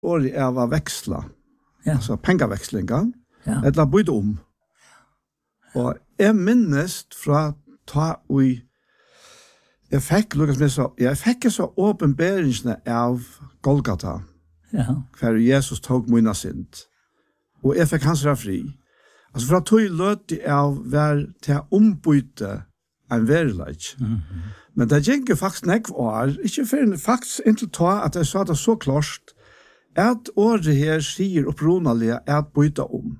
året är att växla. Ja. Alltså pengaväxlingar. Ja. Eller byta om. Och jag minns från ta vi jag fick Lukas med så jag fick så uppenbarelsen av Golgata. Ja. För Jesus tog mina synd. Och jag fick hans fri. Alltså för att tog löt av var till ombyte en verklighet. Men det gick faktiskt nekv år, ikke for faktisk inntil ta at jeg sa det så klart, at året her sier opprunalig at byta om.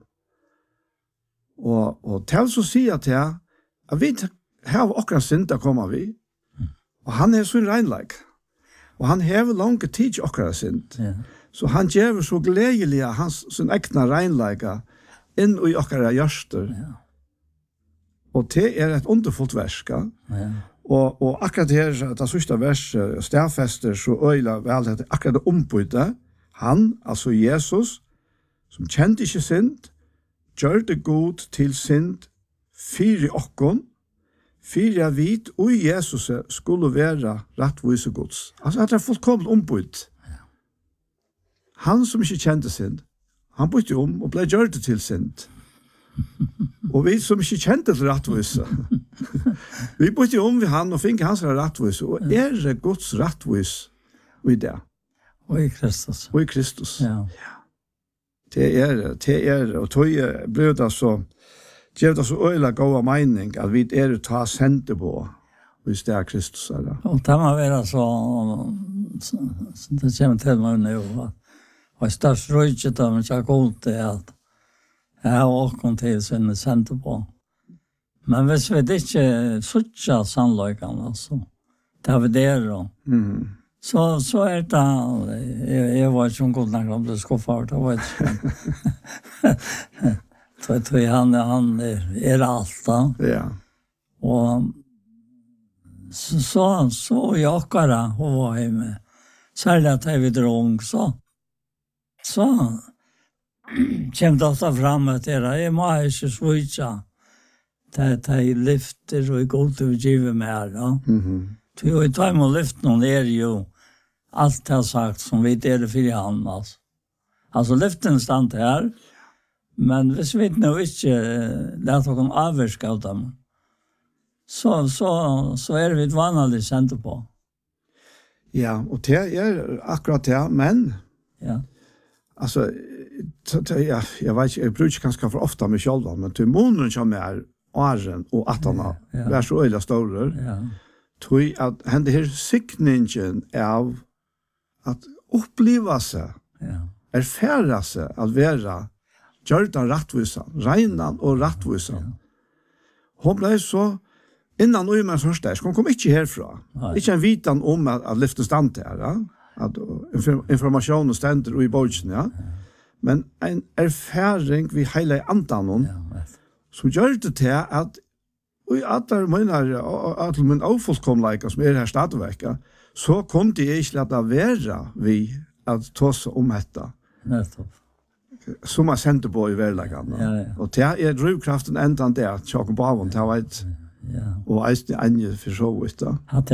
Og til så sier til at vi har akkurat synd å komme vi, og han er så regnleik, og han har langt tid til akkurat synd. Ja. Så han gjør så gledelig hans sin egna regnleika inn i akkurat hjørster. Ja. Og det er et underfullt verska. Ja. Og akkurat her, det sørste verset, stedfester så øyla vel at akkurat det ombytte, han, altså Jesus, som kjente ikke synd, gjør det god til synd, fire okkon, fire vit, og Jesus skulle være rettvise gods. Altså det er fullkomment ombytte. Han som ikke kjente synd, han bytte om og ble gjør det til synd. Og vi som ikke kjente til rettvise, vi bytte om ved han og fikk hans rettvise, og det Guds rettvise i det. Og i Kristus. Og i Kristus. Ja. Det er, og tog ble det så, gjør det så øyla gode mening, at vi ta sende på, hvis det Kristus er det. Og det må være så, det kommer til meg nå, og størst røyket av meg ikke god til at jeg har åkken til sin sende på. Men hvis vi ikke sutja sannløkene, altså, det har vi der, så er det, jeg var ikke god nok om det skuffet, det var ikke. Han er alt da. Ja. Og så i akkara, hun var hjemme, særlig at jeg var drong, så kommer det ofta fram at jeg må ikke svitja. Det er lyfter og god til å give meg. Og i tar med lyften er jo alt jeg har sagt som vi er for han. Altså lyften stand her, men hvis vi nå ikke lærte noen avvirke av dem, så er vi vanlig sendt på. Ja, og det er akkurat det, men altså, jeg vet ikke, jeg bruker kanskje for ofte med selv, men til måneden som er åren og attene, det er så øyla store, tror jeg at henne her sikningen av at oppleve seg, erfære seg at være gjør den rettvisa, regnen og rettvisa. Hun ble så innan og med så sterk, hun kom ikke herfra. Ikke en vitan om at lyfte stand til her, at informasjonen stender i bogen, men en erfaring vi hele andan som gjør det til at og at min avfullkomleika som er her stadigvæk, så kunne jeg ikke lade være vi at ta seg om dette. Som jeg sendte på i verlegene. Og det er drivkraften enda det, tjokken på avon, det var et og eisne anje for så vidt. Det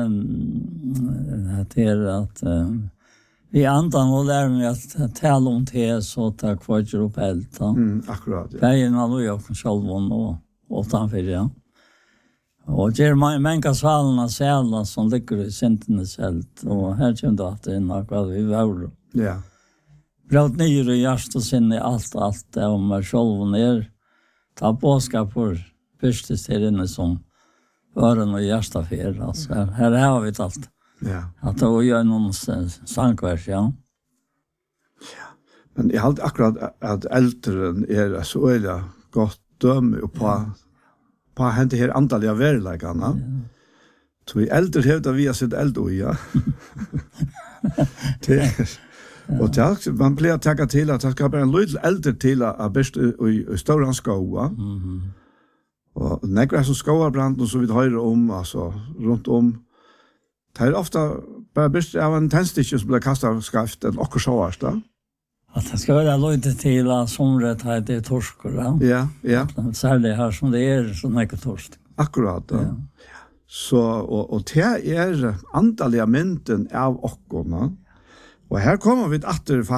er at vi andan og lærer meg at tale om det, så takk for ikke opp helt. Akkurat, ja. Veien av Lujokken selv og utenfor, ja. Og det er mange svalene sæler som ligger i sintenes helt, og her kommer det at det er noe vi var. Ja. Brød nyer i hjert og sinne alt, det om meg selv og ned. Ta påskap for fyrstes til inne som øren og hjertaffer. Altså, her har vi alt. Ja. At det gjør noen sangvers, ja. Ja. Men jeg har akkurat at eldren er så øyelig godt dømme på hente her antallige verleggene. Så i eldre hevder vi har sitt eldre, ja. Og man blir å tenke til at det skal være en lydel eldre til at best i større skåa. Og nekker som skåabranden som vi hører om, altså rundt om. Det er ofte bare best av en tennstikke som blir kastet av skaft eller okkur såvars da. At det skal være lydel til at somret her det er torsker, ja. Ja. Særlig her som det er så nekker torsk. Akkurat, da. Så, og det er antallige mynden av okkurna. Og her kommer vi atter